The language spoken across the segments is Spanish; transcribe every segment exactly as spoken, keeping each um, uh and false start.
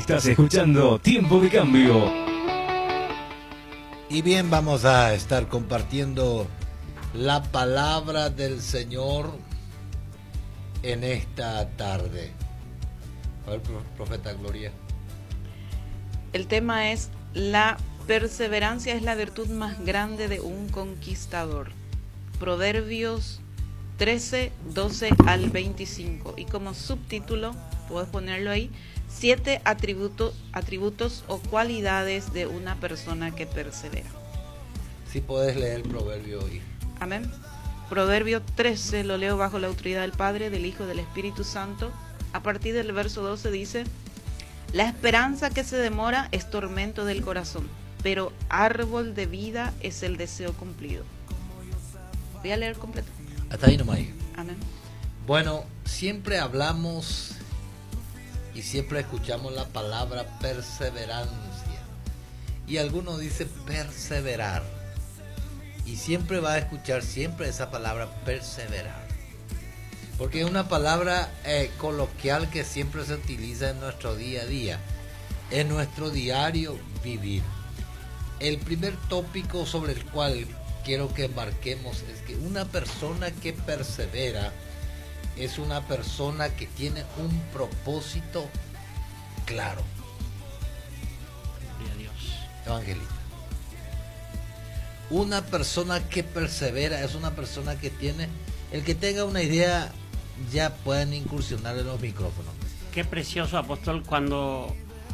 Estás escuchando Tiempo de Cambio. Y bien, vamos a estar compartiendo la palabra del Señor en esta tarde. A ver, profeta Gloria. El tema es: la perseverancia es la virtud más grande de un conquistador. Proverbios trece, doce al veinticinco. Y como subtítulo, puedes ponerlo ahí: siete atributos, atributos o cualidades de una persona que persevera. Si puedes leer el proverbio hoy. Amén. Proverbio trece, lo leo bajo la autoridad del Padre, del Hijo y del Espíritu Santo. A partir del verso doce dice: la esperanza que se demora es tormento del corazón, pero árbol de vida es el deseo cumplido. Voy a leer completo. Hasta ahí nomás. Amén. Bueno, siempre hablamos y siempre escuchamos la palabra perseverancia. Y algunos dicen perseverar. Y siempre va a escuchar siempre esa palabra perseverar. Porque es una palabra eh, coloquial que siempre se utiliza en nuestro día a día, en nuestro diario vivir. El primer tópico sobre el cual quiero que embarquemos es que una persona que persevera es una persona que tiene un propósito claro. Gloria a Dios. Evangelista. Una persona que persevera es una persona que tiene, el que tenga una idea, ya pueden incursionar en los micrófonos. Qué precioso, apóstol, cuando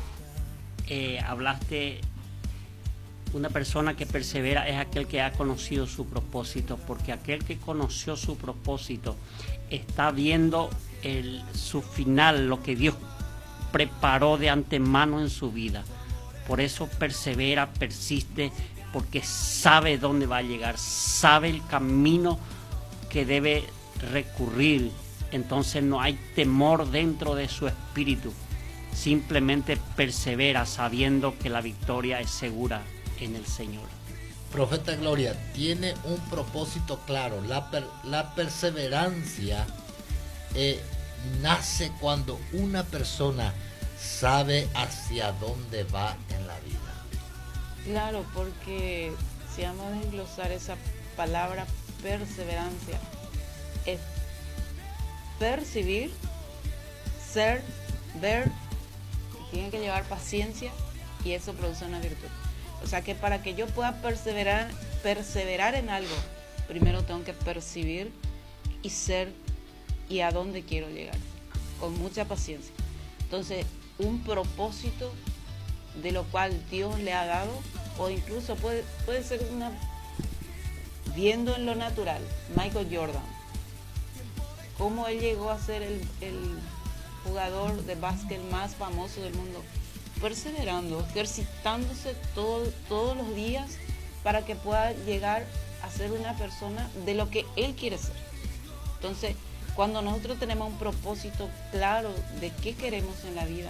eh, hablaste, una persona que persevera es aquel que ha conocido su propósito, porque aquel que conoció su propósito está viendo el, su final, lo que Dios preparó de antemano en su vida. Por eso persevera, persiste, porque sabe dónde va a llegar, sabe el camino que debe recurrir. Entonces no hay temor dentro de su espíritu, simplemente persevera sabiendo que la victoria es segura en el Señor. Profeta Gloria, tiene un propósito claro. La, per, la perseverancia eh, nace cuando una persona sabe hacia dónde va en la vida. Claro, porque si vamos a desglosar esa palabra perseverancia, es percibir, ser, ver, tiene que llevar paciencia y eso produce una virtud. O sea que para que yo pueda perseverar, perseverar en algo, primero tengo que percibir y ser y a dónde quiero llegar, con mucha paciencia. Entonces, un propósito de lo cual Dios le ha dado, o incluso puede, puede ser una, viendo en lo natural, Michael Jordan, cómo él llegó a ser el, el jugador de básquet más famoso del mundo, perseverando, ejercitándose todo, todos los días para que pueda llegar a ser una persona de lo que él quiere ser. Entonces, cuando nosotros tenemos un propósito claro de qué queremos en la vida,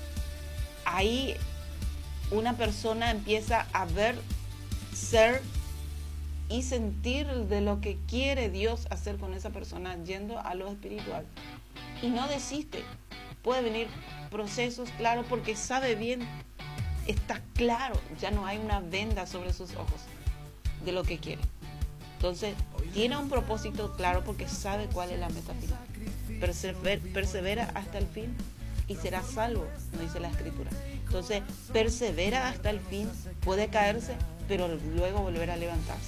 ahí una persona empieza a ver, ser y sentir de lo que quiere Dios hacer con esa persona, yendo a lo espiritual. Y no desiste. Puede venir procesos, claro, porque sabe bien, está claro, ya no hay una venda sobre sus ojos de lo que quiere. Entonces, tiene un propósito claro porque sabe cuál es la meta final. Persever, persevera hasta el fin y será salvo, nos dice la Escritura. Entonces, persevera hasta el fin, puede caerse, pero luego volver a levantarse.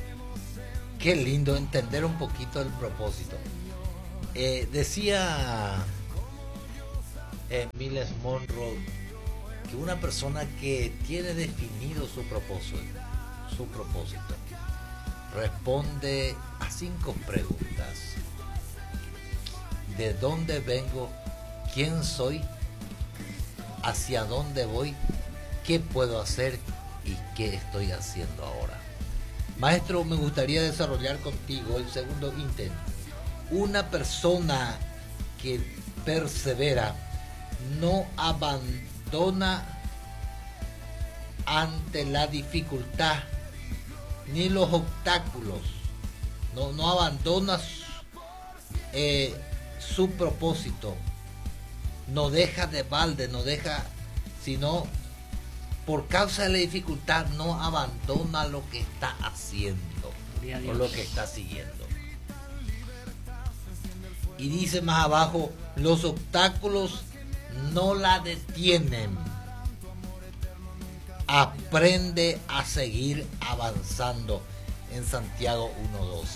Qué lindo entender un poquito el propósito. Eh, decía eh, Miles Monroe que una persona que tiene definido su propósito, su propósito, responde a cinco preguntas: ¿de dónde vengo? ¿Quién soy? ¿Hacia dónde voy? ¿Qué puedo hacer? ¿Y qué estoy haciendo ahora? Maestro, me gustaría desarrollar contigo el segundo intento. Una persona que persevera no abandona ante la dificultad ni los obstáculos, no, no abandona su, eh, su propósito, no deja de balde, no deja sino por causa de la dificultad no abandona lo que está haciendo o lo que está siguiendo. Y dice más abajo, los obstáculos no la detienen. Aprende a seguir avanzando en Santiago uno doce.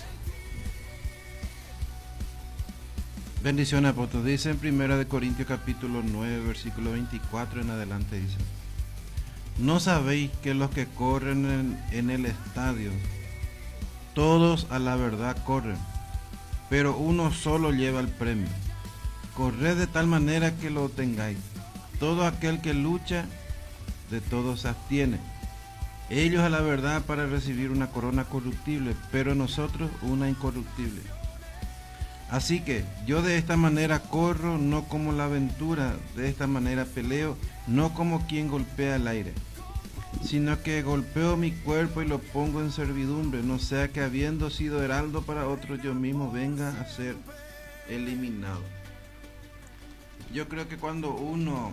Bendiciones, apóstol. Dice en primera de Corintios capítulo nueve, versículo veinticuatro en adelante, dice: ¿no sabéis que los que corren en, en el estadio, todos a la verdad corren, pero uno solo lleva el premio? Corred de tal manera que lo tengáis. Todo aquel que lucha, de todo se abstiene. Ellos a la verdad para recibir una corona corruptible, pero nosotros una incorruptible. Así que yo de esta manera corro, no como la aventura, de esta manera peleo, no como quien golpea el aire, sino que golpeo mi cuerpo y lo pongo en servidumbre, no sea que habiendo sido heraldo para otros, yo mismo venga a ser eliminado. Yo creo que cuando uno...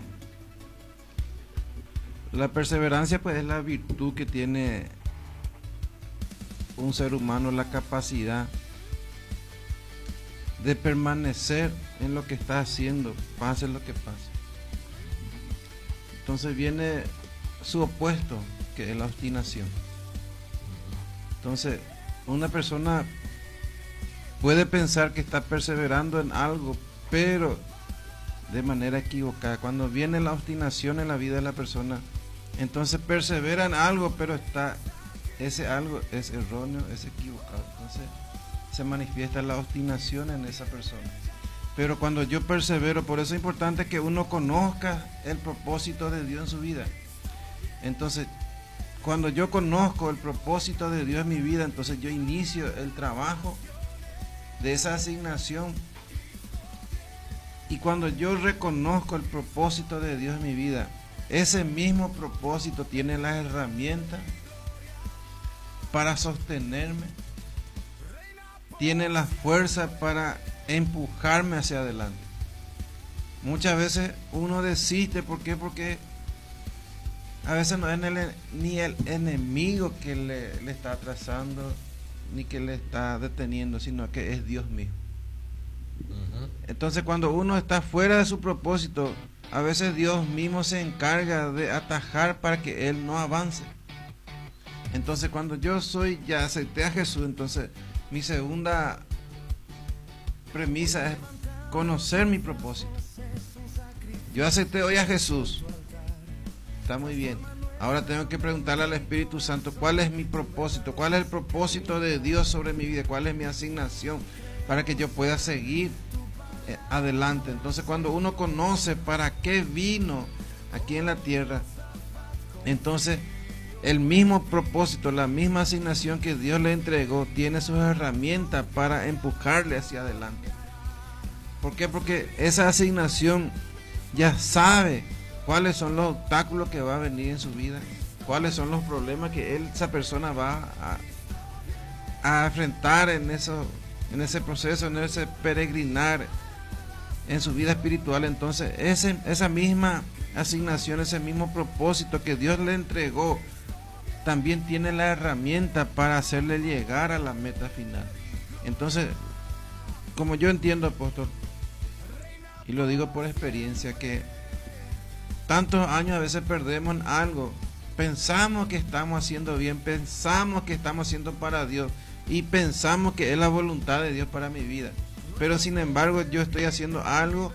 La perseverancia pues es la virtud que tiene un ser humano, la capacidad de permanecer en lo que está haciendo, pase lo que pase. Entonces viene su opuesto, que es la obstinación. Entonces, una persona puede pensar que está perseverando en algo, pero de manera equivocada. Cuando viene la obstinación en la vida de la persona, entonces persevera en algo, pero está ese algo es erróneo, es equivocado. Entonces se manifiesta la obstinación en esa persona. Pero cuando yo persevero, por eso es importante que uno conozca el propósito de Dios en su vida. Entonces, cuando yo conozco el propósito de Dios en mi vida, entonces yo inicio el trabajo de esa asignación. Y cuando yo reconozco el propósito de Dios en mi vida, ese mismo propósito tiene las herramientas para sostenerme, tiene la fuerza para empujarme hacia adelante. Muchas veces uno desiste, ¿por qué? Porque a veces no es el, ni el enemigo que le, le está atrasando, ni que le está deteniendo, sino que es Dios mismo. Uh-huh. Entonces, cuando uno está fuera de su propósito, a veces Dios mismo se encarga de atajar para que él no avance. Entonces, cuando yo soy, ya acepté a Jesús, entonces mi segunda premisa es conocer mi propósito. Yo acepté hoy a Jesús, está muy bien. Ahora tengo que preguntarle al Espíritu Santo cuál es mi propósito, cuál es el propósito de Dios sobre mi vida, cuál es mi asignación para que yo pueda seguir adelante. Entonces, cuando uno conoce para qué vino aquí en la tierra, entonces el mismo propósito, la misma asignación que Dios le entregó, tiene sus herramientas para empujarle hacia adelante. ¿Por qué? Porque esa asignación ya sabe cuáles son los obstáculos que va a venir en su vida, cuáles son los problemas que él, esa persona va a, a enfrentar en eso, en ese proceso, en ese peregrinar en su vida espiritual. Entonces ese, esa misma asignación, ese mismo propósito que Dios le entregó, también tiene la herramienta para hacerle llegar a la meta final. Entonces, como yo entiendo, apóstol, y lo digo por experiencia, que tantos años a veces perdemos en algo, pensamos que estamos haciendo bien, pensamos que estamos haciendo para Dios y pensamos que es la voluntad de Dios para mi vida, pero sin embargo yo estoy haciendo algo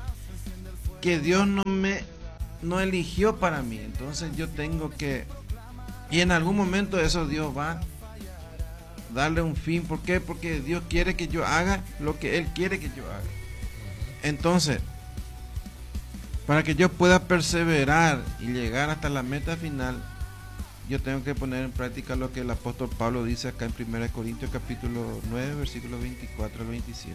que Dios no me no eligió para mí. Entonces yo tengo que, y en algún momento eso Dios va a darle un fin. ¿Por qué? Porque Dios quiere que yo haga lo que Él quiere que yo haga. Entonces, para que yo pueda perseverar y llegar hasta la meta final, yo tengo que poner en práctica lo que el apóstol Pablo dice acá en primera de Corintios capítulo nueve, versículos veinticuatro al veintisiete.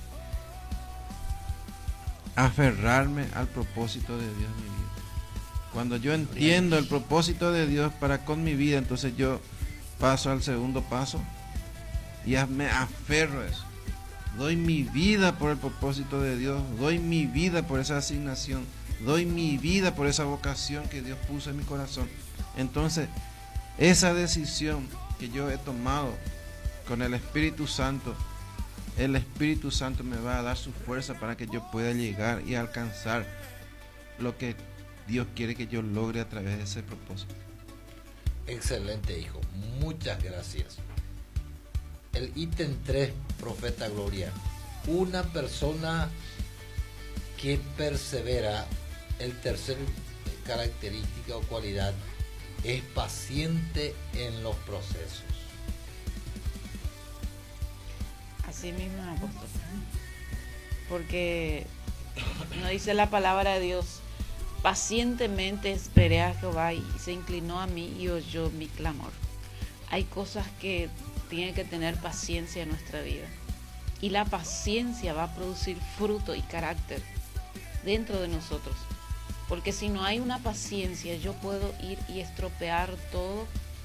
Aferrarme al propósito de Dios en mi vida. Cuando yo entiendo el propósito de Dios para con mi vida, entonces yo paso al segundo paso y me aferro a eso. Doy mi vida por el propósito de Dios, doy mi vida por esa asignación, doy mi vida por esa vocación que Dios puso en mi corazón. Entonces, esa decisión que yo he tomado con el Espíritu Santo, el Espíritu Santo me va a dar su fuerza para que yo pueda llegar y alcanzar lo que Dios quiere que yo logre a través de ese propósito. Excelente, hijo. Muchas gracias. El ítem tres, Profeta Gloria. Una persona que persevera, el tercer característica o cualidad, es paciente en los procesos. Así mismo, apóstol. Porque nos dice la palabra de Dios: pacientemente esperé a Jehová y se inclinó a mí y oyó mi clamor. Hay cosas que tienen que tener paciencia en nuestra vida. Y la paciencia va a producir fruto y carácter dentro de nosotros. Porque si no hay una paciencia, yo puedo ir y estropear todo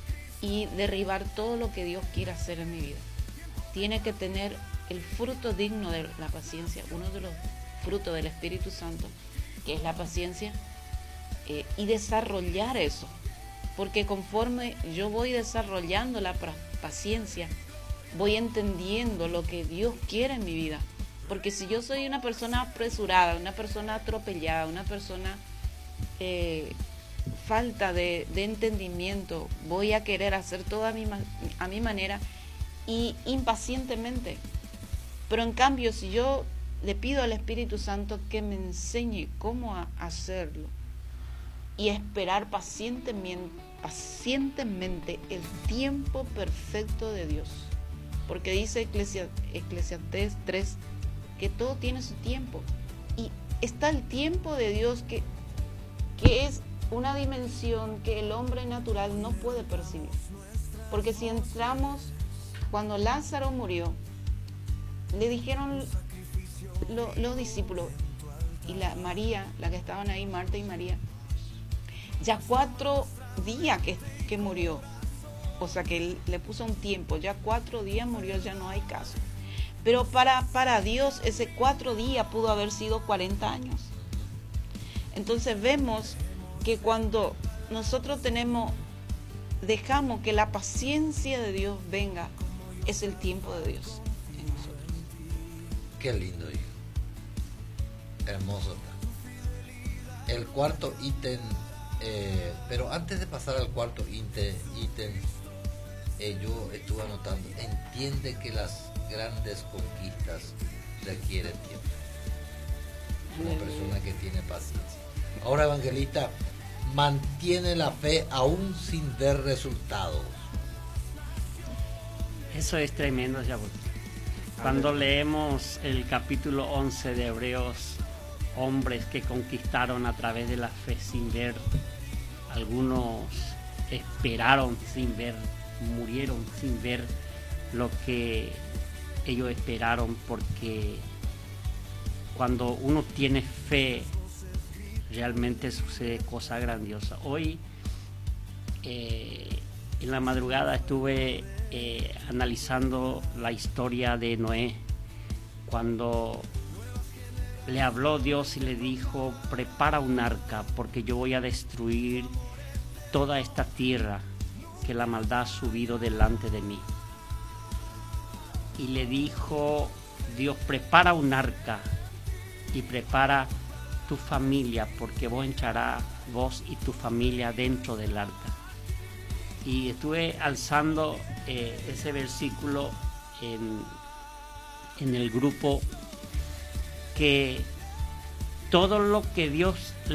y derribar todo lo que Dios quiere hacer en mi vida. Tiene que tener el fruto digno de la paciencia, uno de los frutos del Espíritu Santo, que es la paciencia, eh, y desarrollar eso. Porque conforme yo voy desarrollando la paciencia, voy entendiendo lo que Dios quiere en mi vida. Porque si yo soy una persona apresurada, una persona atropellada, una persona eh, falta de, de entendimiento, voy a querer hacer todo a mi, a mi manera y impacientemente. Pero en cambio, si yo le pido al Espíritu Santo que me enseñe cómo a hacerlo y esperar pacientemente, pacientemente el tiempo perfecto de Dios. Porque dice Eclesia, Eclesiastés tres que todo tiene su tiempo. Y está el tiempo de Dios que, que es una dimensión que el hombre natural no puede percibir. Porque si entramos, cuando Lázaro murió, le dijeron lo, los discípulos y la María, la que estaban ahí, Marta y María, ya cuatro días que, que murió. O sea que él le puso un tiempo, ya cuatro días murió, ya no hay caso. Pero para, para Dios ese cuatro días pudo haber sido cuarenta años. Entonces vemos que cuando nosotros tenemos, dejamos que la paciencia de Dios venga, es el tiempo de Dios en nosotros. Qué lindo, hijo. Hermoso está. El cuarto ítem, eh, pero antes de pasar al cuarto ítem, ítem eh, yo estuve anotando, entiende que las grandes conquistas requieren tiempo. Una persona que tiene paciencia. Ahora, evangelista, mantiene la fe aún sin ver resultados. Eso es tremendo, ya. Cuando leemos el capítulo once de Hebreos, hombres que conquistaron a través de la fe sin ver, algunos esperaron sin ver, murieron sin ver lo que ellos esperaron, porque cuando uno tiene fe realmente sucede cosas grandiosas. Hoy eh, en la madrugada estuve eh, analizando la historia de Noé, cuando le habló Dios y le dijo: prepara un arca porque yo voy a destruir toda esta tierra que la maldad ha subido delante de mí. Y le dijo Dios: prepara un arca y prepara tu familia, porque vos entrarás vos y tu familia dentro del arca. Y estuve alzando eh, ese versículo en, en el grupo, que todo lo que Dios